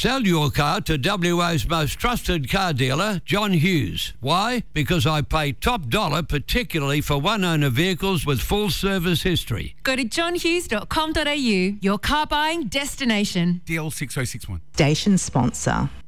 Sell your car to WA's most trusted car dealer, John Hughes. Why? Because I pay top dollar, particularly for one-owner vehicles with full service history. Go to johnhughes.com.au, your car buying destination. DL 6061. Station sponsor.